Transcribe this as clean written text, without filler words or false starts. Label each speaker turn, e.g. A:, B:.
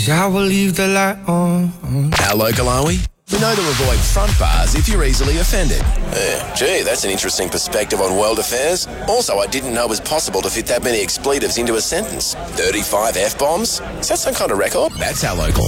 A: 'cause I will leave the light on.
B: How local are we? We know to avoid front bars if you're easily offended. Gee, that's an interesting perspective on world affairs. Also, I didn't know it was possible to fit that many expletives into a sentence. 35 F-bombs? Is that some kind of record? That's How Local.